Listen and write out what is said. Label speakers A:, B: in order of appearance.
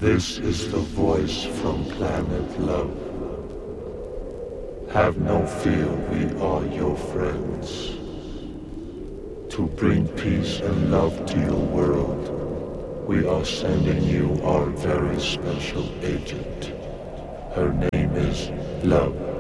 A: This is the voice from Planet Love. Have no fear, we are your friends. To bring peace and love to your world, we are sending you our very special agent. Her name is Love.